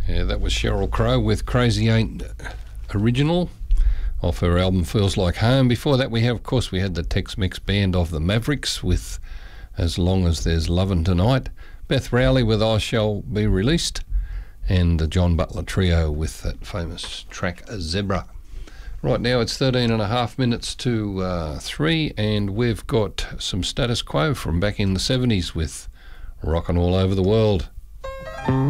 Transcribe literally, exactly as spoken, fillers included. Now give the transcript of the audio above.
Yeah, that was Sheryl Crow with Crazy Ain't Original off her album Feels Like Home. Before that we have, of course, we had the Tex-Mex band of the Mavericks with As Long As There's Lovin' Tonight, Beth Rowley with I Shall Be Released, and the John Butler Trio with that famous track Zebra. Right now it's thirteen and a half minutes to uh, three, and we've got some Status Quo from back in the seventies with Rockin' All Over the World.